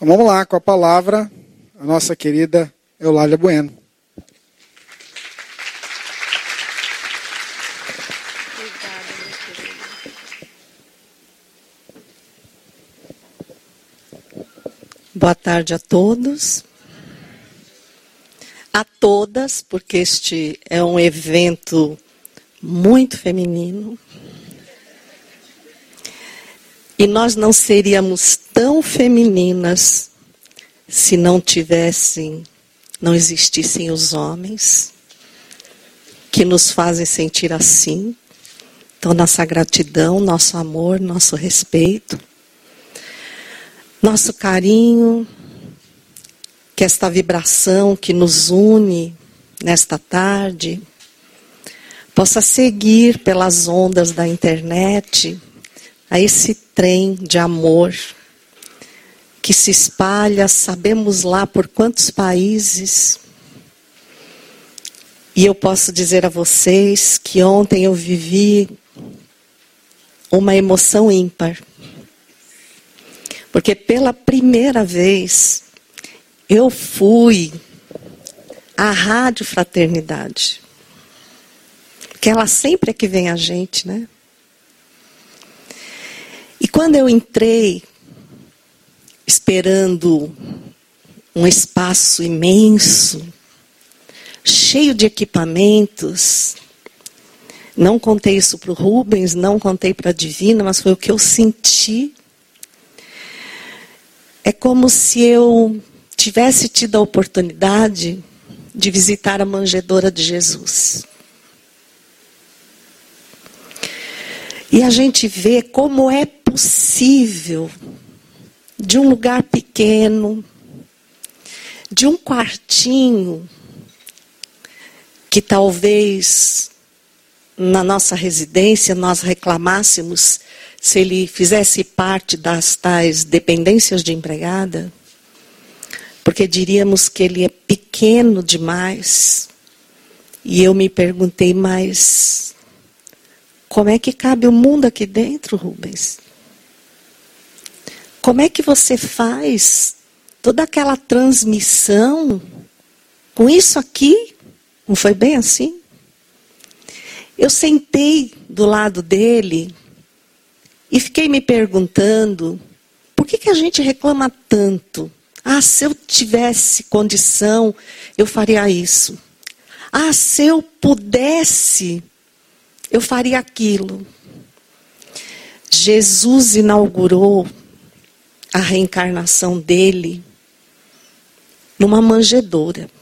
Então, vamos lá com a palavra, a nossa querida Eulália Bueno. Boa tarde a todos, a todas, porque este é um evento muito feminino. E nós não seríamos tão femininas se não existissem os homens que nos fazem sentir assim. Então, nossa gratidão, nosso amor, nosso respeito, nosso carinho, que esta vibração que nos une nesta tarde possa seguir pelas ondas da internet a esse trem de amor que se espalha, sabemos lá por quantos países. E eu posso dizer a vocês que ontem eu vivi uma emoção ímpar. Porque pela primeira vez eu fui à Rádio Fraternidade. Porque ela sempre é que vem a gente, né? E quando eu entrei, esperando um espaço imenso, cheio de equipamentos, não contei isso para o Rubens, não contei para a Divina, mas foi o que eu senti. É como se eu tivesse tido a oportunidade de visitar a manjedoura de Jesus. E a gente vê como é possível, de um lugar pequeno, de um quartinho, que talvez na nossa residência nós reclamássemos se ele fizesse parte das tais dependências de empregada, porque diríamos que ele é pequeno demais. E eu me perguntei, mas como é que cabe o mundo aqui dentro, Rubens? Como é que você faz toda aquela transmissão com isso aqui? Não foi bem assim? Eu sentei do lado dele e fiquei me perguntando, por que a gente reclama tanto? Ah, se eu tivesse condição, eu faria isso. Ah, se eu pudesse, eu faria aquilo. Jesus inaugurou a reencarnação dele numa manjedoura.